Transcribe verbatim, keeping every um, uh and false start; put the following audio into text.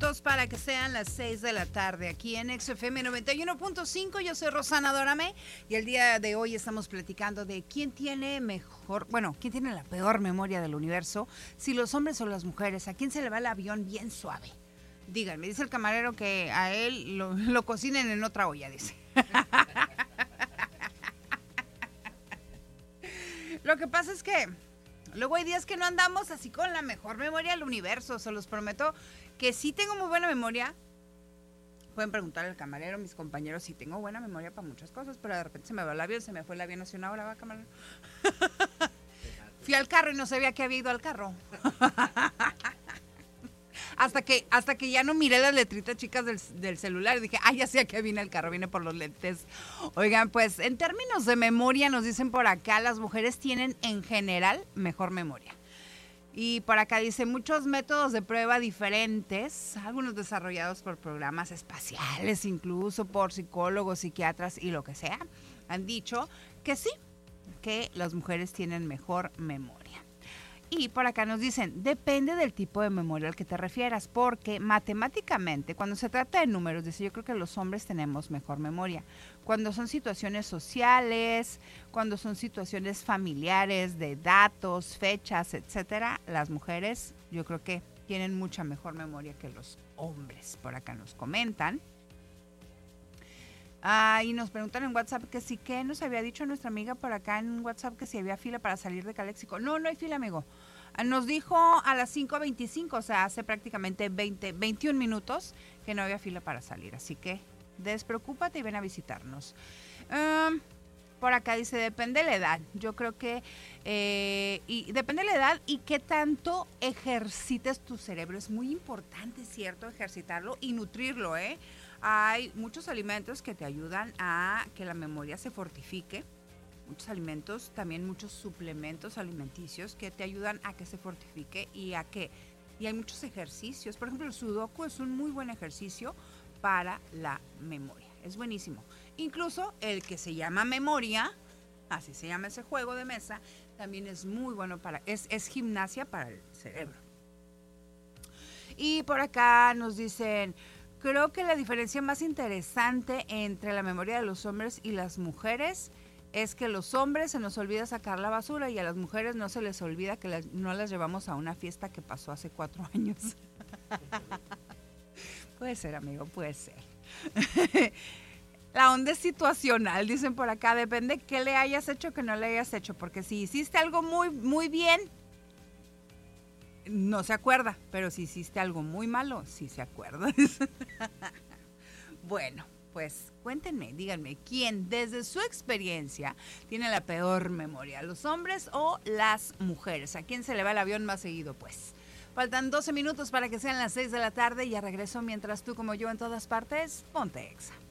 minutos para que sean las seis de la tarde aquí en X F M noventa y uno punto cinco. Yo soy Rosana Dorame y el día de hoy estamos platicando de quién tiene mejor, bueno, quién tiene la peor memoria del universo, si los hombres o las mujeres, a quién se le va el avión bien suave. Díganme, dice el camarero que a él lo, lo cocinen en otra olla, dice. Lo que pasa es que luego hay días que no andamos así con la mejor memoria del universo. Se los prometo que sí tengo muy buena memoria. Pueden preguntarle al camarero, mis compañeros, si tengo buena memoria para muchas cosas, pero de repente se me va el avión, se me fue el avión hace una hora, va, camarero. Fui al carro y no sabía que había ido al carro. Hasta que, hasta que ya no miré las letritas chicas del, del celular y dije, ah, ya sé que viene el carro, viene por los lentes. Oigan, pues en términos de memoria nos dicen por acá, las mujeres tienen en general mejor memoria. Y por acá dice, muchos métodos de prueba diferentes, algunos desarrollados por programas espaciales, incluso por psicólogos, psiquiatras y lo que sea, han dicho que sí, que las mujeres tienen mejor memoria. Y por acá nos dicen, depende del tipo de memoria al que te refieras, porque matemáticamente, cuando se trata de números, dice, yo creo que los hombres tenemos mejor memoria. Cuando son situaciones sociales, cuando son situaciones familiares, de datos, fechas, etcétera, las mujeres, yo creo que tienen mucha mejor memoria que los hombres. Por acá nos comentan. Ah, y nos preguntan en WhatsApp que sí, que nos había dicho nuestra amiga por acá en WhatsApp que si había fila para salir de Caléxico. No, no hay fila, amigo. Nos dijo a las cinco veinticinco, o sea, hace prácticamente veinte, veintiún minutos que no había fila para salir. Así que despreocúpate y ven a visitarnos. Um, por acá dice, depende de la edad. Yo creo que eh, y depende de la edad y qué tanto ejercites tu cerebro. Es muy importante, ¿cierto? Ejercitarlo y nutrirlo, ¿eh? Hay muchos alimentos que te ayudan a que la memoria se fortifique. Muchos alimentos, también muchos suplementos alimenticios que te ayudan a que se fortifique y a que... Y hay muchos ejercicios. Por ejemplo, el sudoku es un muy buen ejercicio para la memoria. Es buenísimo. Incluso el que se llama memoria, así se llama ese juego de mesa, también es muy bueno para... Es, es gimnasia para el cerebro. Y por acá nos dicen... Creo que la diferencia más interesante entre la memoria de los hombres y las mujeres es que los hombres se nos olvida sacar la basura y a las mujeres no se les olvida que las, no las llevamos a una fiesta que pasó hace cuatro años. Puede ser, amigo, puede ser. La onda es situacional, dicen por acá, depende qué le hayas hecho, que no le hayas hecho, porque si hiciste algo muy, muy bien, no se acuerda, pero si hiciste algo muy malo, sí se acuerda. Bueno, pues cuéntenme, díganme, ¿quién desde su experiencia tiene la peor memoria? ¿Los hombres o las mujeres? ¿A quién se le va el avión más seguido, pues? Faltan doce minutos para que sean las seis de la tarde y ya regreso mientras tú como yo en todas partes, ponte Exa.